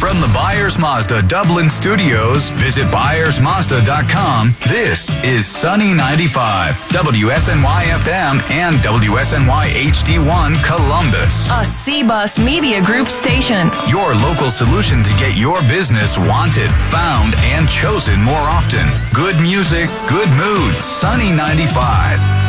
From the Byers Mazda Dublin Studios, visit ByersMazda.com. This is Sunny 95, WSNY FM and WSNY HD1 Columbus. A C-Bus Media Group station. Your local solution to get your business wanted, found, and chosen more often. Good music, good mood. Sunny 95.